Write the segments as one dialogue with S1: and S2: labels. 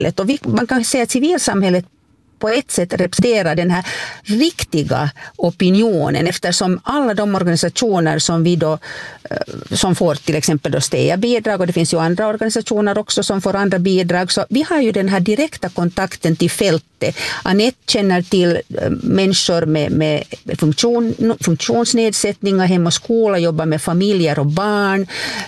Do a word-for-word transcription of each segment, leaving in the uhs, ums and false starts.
S1: Och vi, man kan säga att civilsamhället på ett sätt representerar den här riktiga opinionen, eftersom alla de organisationer som vi då som får till exempel då STEA-bidrag, och det finns ju andra organisationer också som får andra bidrag, så vi har ju den här direkta kontakten till fältet. Anette känner till människor med, med funktion, funktionsnedsättningar, hem och skola, jobbar med familjer och barn.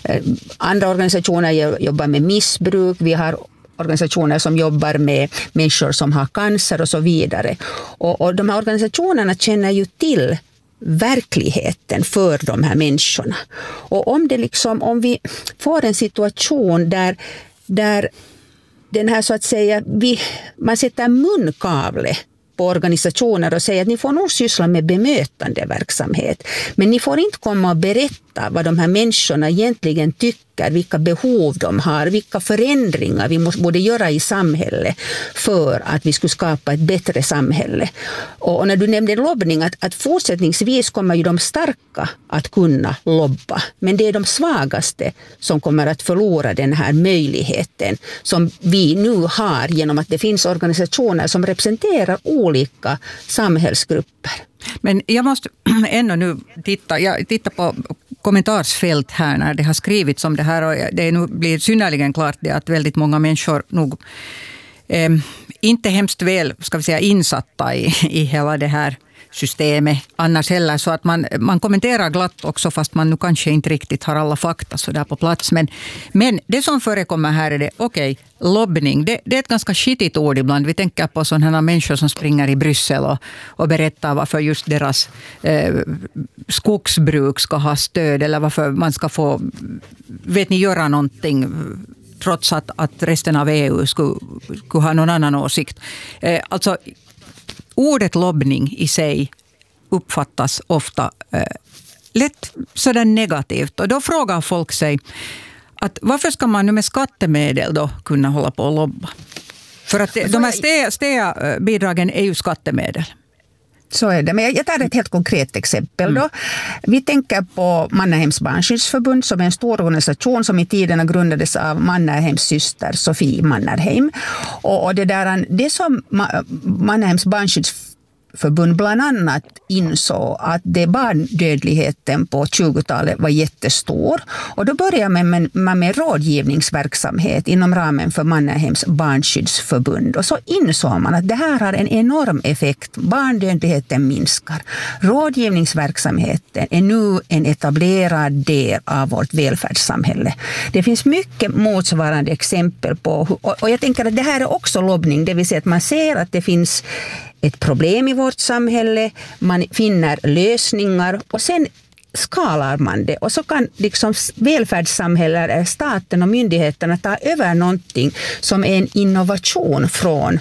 S1: Andra organisationer jobbar med missbruk. Vi har organisationer som jobbar med människor som har cancer och så vidare. Och, och de här organisationerna känner ju till verkligheten för de här människorna. Och om det liksom, om vi får en situation där, där den här så att säga, vi, man sätter munkavle på organisationer och säger att ni får nog syssla med bemötande verksamhet. Men ni får inte komma och berätta vad de här människorna egentligen tycker, vilka behov de har, vilka förändringar vi måste, borde göra i samhället för att vi skulle skapa ett bättre samhälle. Och, och när du nämnde lobbning, att, att fortsättningsvis kommer ju de starka att kunna lobba. Men det är de svagaste som kommer att förlora den här möjligheten som vi nu har genom att det finns organisationer som representerar olika samhällsgrupper.
S2: Men jag måste ännu nu titta, jag tittar på kommentarsfält här när det har skrivits om det här, och det nu blir synnerligen klart det att väldigt många människor nog eh, inte hemskt väl, ska vi säga, insatta i, i hela det här systemet annars heller, så att man, man kommenterar glatt också fast man nu kanske inte riktigt har alla fakta så där på plats. Men, men det som förekommer här är det, okej, okay, lobbning, det, det är ett ganska skitigt ord ibland. Vi tänker på sådana människor som springer i Bryssel och, och berättar varför just deras eh, skogsbruk ska ha stöd eller varför man ska få, vet ni, göra någonting trots att, att resten av E U skulle, skulle ha någon annan åsikt. Eh, alltså ordet lobbning i sig uppfattas ofta eh, lätt sådär negativt. Och då frågar folk sig att varför ska man nu med skattemedel då kunna hålla på och lobba? För att det, de här STEA-bidragen är ju skattemedel.
S1: Så är det. Men jag tar ett helt konkret exempel då. Mm. Vi tänker på Mannerheims barnskyddsförbund som är en stor organisation som i tiderna grundades av Mannerheims syster Sofie Mannerheim. Och, och det, där, det som Mannerheims barnskyddsförbund bland annat insåg att det barndödligheten på tjugotalet var jättestor. Och då började man med, med, med rådgivningsverksamhet inom ramen för Mannerheims barnskyddsförbund. Och så insåg man att det här har en enorm effekt. Barndödligheten minskar. Rådgivningsverksamheten är nu en etablerad del av vårt välfärdssamhälle. Det finns mycket motsvarande exempel på, och jag tänker att det här är också lobbning, det vill säga att man ser att det finns ett problem i vårt samhälle, man finner lösningar och sen skalar man det. Och så kan liksom välfärdssamhället, staten och myndigheterna ta över någonting som är en innovation från,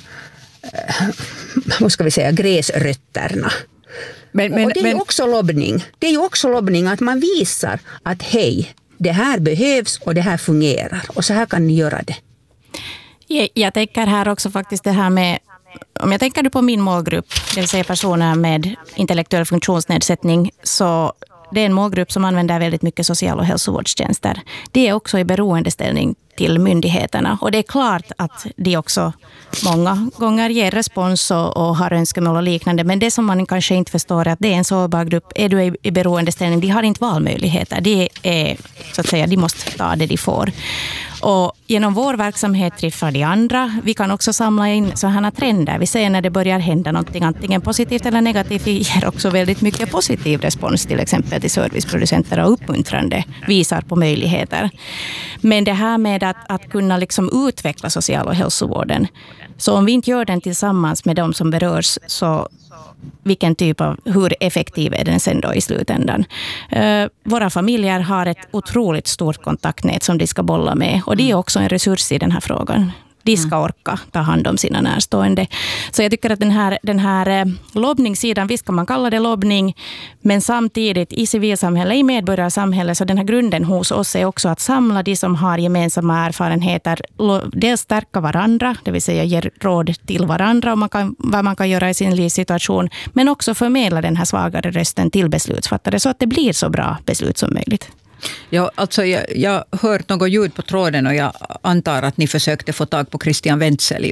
S1: vad ska vi säga, gräsrötterna. Men, men, och det är ju också lobbning. Det är ju också lobbning att man visar att hej, det här behövs och det här fungerar. Och så här kan ni göra det.
S3: Jag, jag tänker här också faktiskt det här med, om jag tänker på min målgrupp, det vill säga personer med intellektuell funktionsnedsättning, så det är en målgrupp som använder väldigt mycket social- och hälsovårdstjänster. Det är också i beroendeställning till myndigheterna. Och det är klart att de också många gånger ger respons och, och har önskemål och liknande. Men det som man kanske inte förstår är att det är en sårbar grupp. Är du i, i beroendeställning, de har inte valmöjligheter. De, är, så att säga, de måste ta det de får. Och genom vår verksamhet träffar de andra. Vi kan också samla in sådana trender. Vi ser när det börjar hända någonting, antingen positivt eller negativt. Vi ger också väldigt mycket positiv respons till exempel till serviceproducenter och uppmuntrande visar på möjligheter. Men det här med att, att kunna liksom utveckla social- och hälsovården. Så om vi inte gör den tillsammans med de som berörs, så vilken typ av, hur effektiv är den sen då i slutändan? Uh, våra familjer har ett otroligt stort kontaktnät som de ska bolla med. Och det är också en resurs i den här frågan. De ska orka ta hand om sina närstående. Så jag tycker att den här, den här lobbningssidan, visst kan man kalla det lobbning, men samtidigt i civilsamhälle, i medborgarsamhälle, så den här grunden hos oss är också att samla de som har gemensamma erfarenheter, dels stärka varandra, det vill säga ge råd till varandra om man kan, vad man kan göra i sin livssituation, men också förmedla den här svagare rösten till beslutsfattare så att det blir så bra beslut som möjligt.
S2: Ja, alltså jag, jag hört något ljud på tråden och jag antar att ni försökte få tag på Christian Wenzel i,